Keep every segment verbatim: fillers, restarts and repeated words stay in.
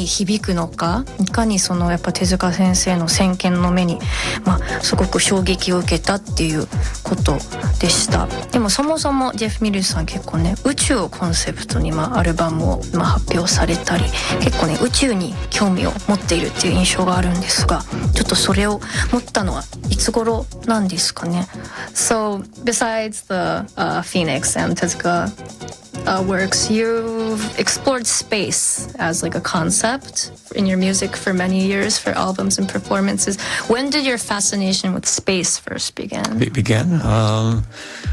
に響くのか、いかにそのやっぱ手塚先生の先見の目に、まあ、すごく衝撃を受けたっていうことでした。でもそもそもジェフ・ミルズさん結構ね宇宙をコンセプトに、まあ、アルバムを、まあ、発表されたり結構ね宇宙に興味を持っているっていう印象があるんですが、ちょっとそれを持ったのはいつ頃なんですかね。 So besides the、uh, Phoenix and Tezuka Uh, works, you've explored space as like a concept in your music for many years, for albums and performances. When did your fascination with space first begin? It began um,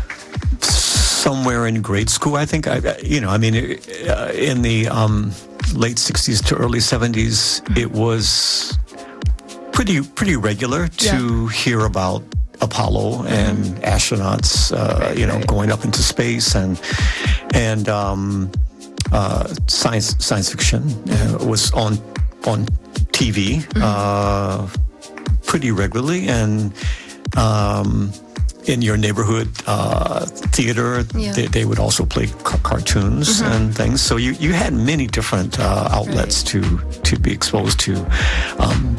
somewhere in grade school, I think. I, you know, I mean, uh, in the um, late sixties to early seventies, it was pretty pretty regular to yeah. hear about Apollo and mm-hmm. astronauts, uh, right, you know, right. going up into space and and um, uh, science science fiction uh, was on on T V mm-hmm. uh, pretty regularly, and um, in your neighborhood uh, theater, yeah. they, they would also play ca- cartoons mm-hmm. and things. So you, you had many different uh, outlets right. to to be exposed to. Um,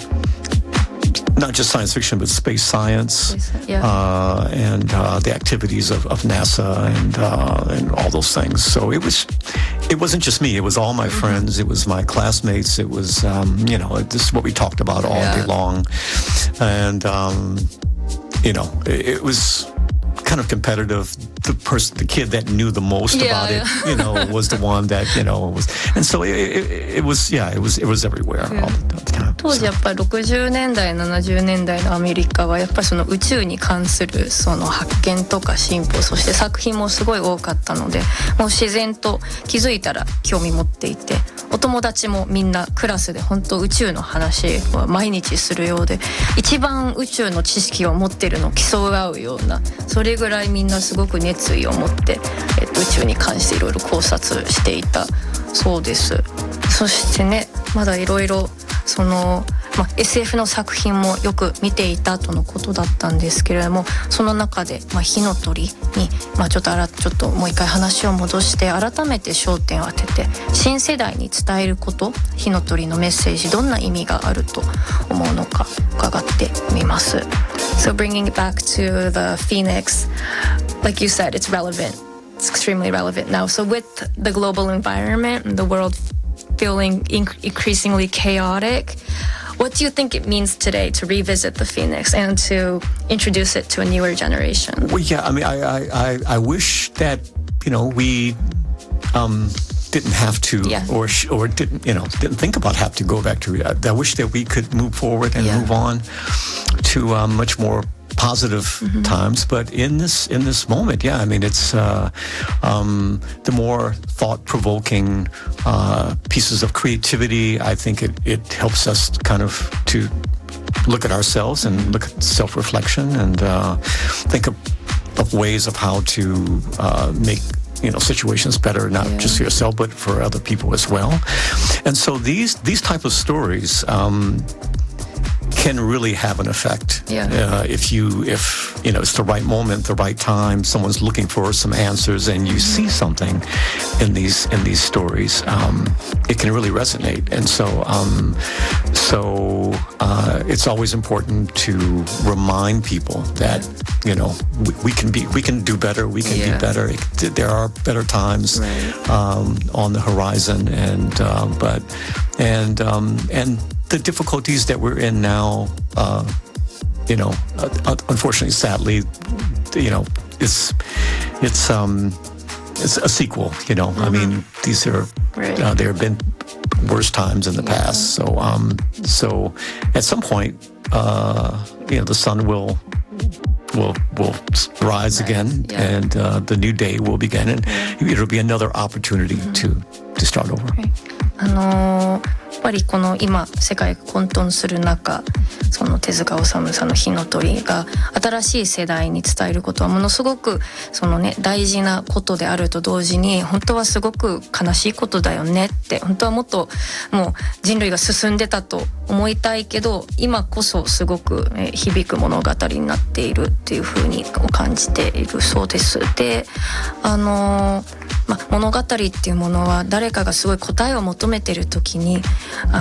Not just science fiction, but space science, yeah. uh, and uh, the activities of, of NASA and uh, and all those things. So it was, it wasn't just me. It was all my mm-hmm. friends. It was my classmates. It was, um, you know, this is what we talked about all yeah. day long, and um, you know, it, it was kind of competitive. The person, the kid that knew the most yeah, about yeah. it, you know, was the one that, you know, was, and so it, it, it was, yeah, it was, it was everywhere all the, all the time. 当時やっぱりろくじゅうねんだいななじゅうねんだいのアメリカはやっぱりその宇宙に関するその発見とか進歩、そして作品もすごい多かったので、もう自然と気づいたら興味持っていて、お友達もみんなクラスで本当宇宙の話は毎日するようで、一番宇宙の知識を持ってるのを競い合うような、それぐらいみんなすごく熱意を持って、えっと、宇宙に関していろいろ考察していたそうです。そしてね、まだいろいろその、まあ、エスエフ の作品もよく見ていたとのことだったんですけれども、その中で、まあ、火の鳥に、まあ、ちょっとあらちょっともう一回話を戻して改めて焦点を当てて新世代に伝えること、火の鳥のメッセージどんな意味があると思うのか伺ってみます。 So bringing it back to the Phoenix, like you said, it's relevant. It's extremely relevant now. So with the global environment and the world feeling inc- increasingly chaotic, what do you think it means today to revisit the Phoenix and to introduce it to a newer generation? Well, yeah, I mean, I, I, I wish that, you know, we um, didn't have to, yeah. or or didn't, you know, didn't think about have to go back to. I, I wish that we could move forward and yeah. move on to um, much more positive mm-hmm. times, but in this in this moment, yeah, I mean, it's uh, um, the more thought-provoking uh, pieces of creativity. I think it, it helps us kind of to look at ourselves and look at self-reflection and uh, think of, of ways of how to uh, make you know situations better, not yeah. just for yourself but for other people as well. And so these these type of stories um, can really have an effect yeah. uh, if you if you know it's the right moment, the right time, someone's looking for some answers and you see something in these in these stories, um, it can really resonate. And so um, so uh, it's always important to remind people that you know we, we can be we can do better, we can yeah. be better. It, there are better times right. um, on the horizon, and uh, but and um, and the difficulties that we're in now, uh, you know, uh, unfortunately, sadly, you know, it's it's um, it's a sequel. You know, mm-hmm. I mean, these are right. uh, there have been worse times in the yeah. past. So um, so at some point, uh, you know, the sun will will will rise right. again, yeah. and uh, the new day will begin, and it'll be another opportunity mm-hmm. to to start over. Right. あのーやっぱりこの今世界が混沌する中、その手塚治虫さんの火の鳥が新しい世代に伝えることはものすごくそのね大事なことであると同時に、本当はすごく悲しいことだよねって、本当はもっともう人類が進んでたと思いたいけど今こそすごく響く物語になっているっていう風に感じているそうです。で、あのーま、物語っていうものは誰かがすごい答えを求めてる時に